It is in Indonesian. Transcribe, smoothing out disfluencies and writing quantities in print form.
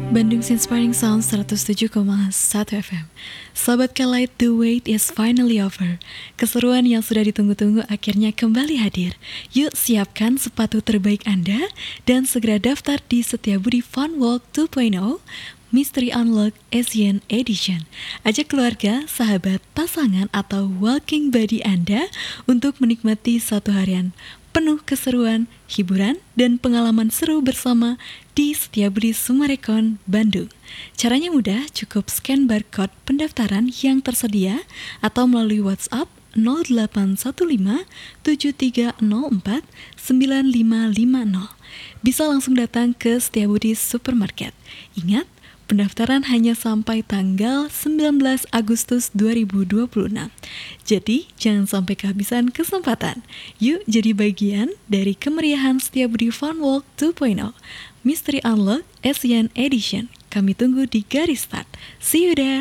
Bandung Inspiring Sound 107,1 FM. Sahabat Kalight, the wait is finally over. Keseruan yang sudah ditunggu-tunggu akhirnya kembali hadir. Yuk siapkan sepatu terbaik Anda dan segera daftar di Setiabudi Fun Walk 2.0 Mystery Unlock Asian Edition. Ajak keluarga, sahabat, pasangan, atau walking buddy Anda untuk menikmati satu harian penuh keseruan, hiburan, dan pengalaman seru bersama di Setiabudi Summarecon, Bandung. Caranya mudah, cukup scan barcode pendaftaran yang tersedia atau melalui WhatsApp 0815 7304 9550. Bisa langsung datang ke Setiabudi Supermarket. Ingat, pendaftaran hanya sampai tanggal 19 Agustus 2026. Jadi, jangan sampai kehabisan kesempatan. Yuk jadi bagian dari kemeriahan Setiabudi Fun Walk 2.0 Mystery Unlock Asian Edition. Kami tunggu di garis start. See you there!